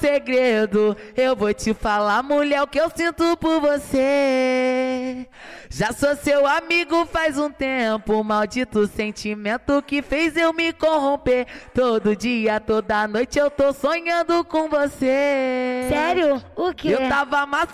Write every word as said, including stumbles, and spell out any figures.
segredo, eu vou te falar, mulher, o que eu sinto por você. Já sou seu amigo faz um tempo, maldito sentimento que fez eu me corromper. Todo dia, toda noite eu tô sonhando com você. Sério? O quê? Eu tava amassando